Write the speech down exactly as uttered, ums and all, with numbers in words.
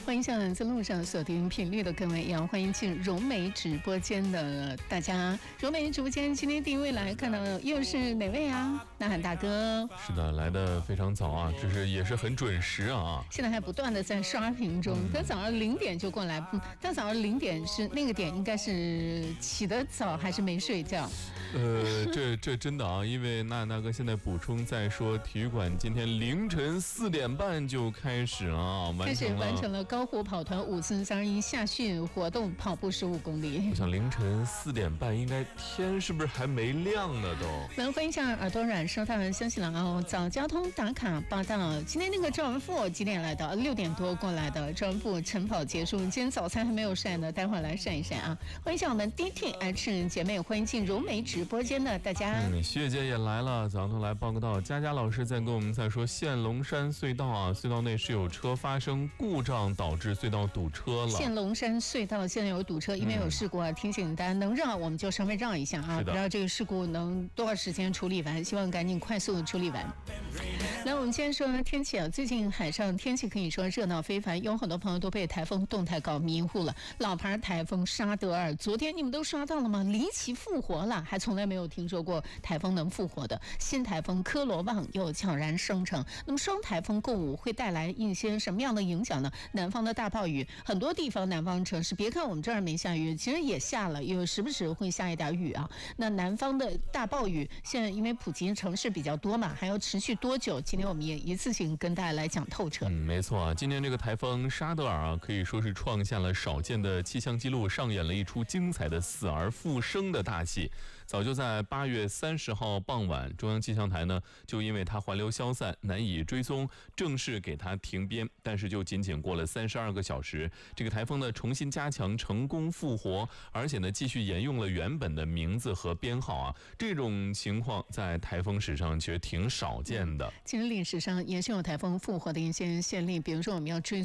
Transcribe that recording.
欢迎向在路上锁定频率的各位，也要欢迎进融媒直播间的大家。融媒直播间今天第一位来看到又是哪位啊？呐喊大哥。 是的，来的非常早啊，这是也是很准时啊。 现在还不断的在刷屏中，他早上零点就过来，他早上零点是那个点，应该是起得早还是没睡觉？ 呃，这这真的啊，因为那那哥现在补充在说，体育馆今天凌晨四点半就开始了啊， 开始完成了高虎跑团五四三二一夏训活动，跑步十五公里。 我想凌晨四点半，应该天是不是还没亮呢都？ 来欢迎一下耳朵软收到消息了啊！早交通打卡报道，今天那个赵文富几点来的？六点多过来的。赵文富晨跑结束，今天早餐还没有晒呢，待会儿来晒一晒啊！欢迎一下我们 D T H 姐妹，欢迎进融媒直播间的大家。 嗯，薛姐也来了，早上头来报个到。佳佳老师在跟我们在说，现龙山隧道啊，隧道内是有车发生故障，导致隧道堵车了。 现龙山隧道现在有堵车，因为有事故啊，嗯、提醒大家能让我们就稍微让一下啊，不知道这个事故能多少时间处理完，希望赶紧快速的处理完。那我们先说天气啊，最近海上天气可以说热闹非凡，有很多朋友都被台风动态搞迷糊了。老牌台风沙德尔，昨天你们都刷到了吗？离奇复活了，还从来没有听说过台风能复活的。新台风科罗旺又悄然生成，那么双台风共舞会带来一些什么样的影响呢？南方的大暴雨，很多地方南方城市，别看我们这儿没下雨，其实也下了，有时不时会下一点雨啊。那南方的大暴雨，现在因为普及城市比较多嘛，还要持续多久？今天我们也一次性跟大家来讲透彻。 嗯，没错啊，今年这个台风沙德尔啊，可以说是创下了少见的气象记录，上演了一出精彩的死而复生的大戏。早就在八月三十号傍晚，中央气象台呢，就因为它环流消散，难以追踪，正式给它停编。但是就仅仅过了三十二个小时，这个台风呢重新加强，成功复活，而且呢继续沿用了原本的名字和编号啊。这种情况在台风史上其实挺少见的。 其实历史上也是有台风复活的一些先例，比如说我们要追